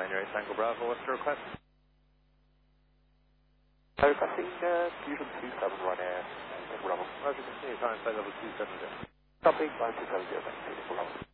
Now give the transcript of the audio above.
Binary Tango Bravo, what's the request? Requesting Fusion 271 Air, Tango Bravo. Roger, continue, time flight level 270. Copy, 270, Tango Bravo.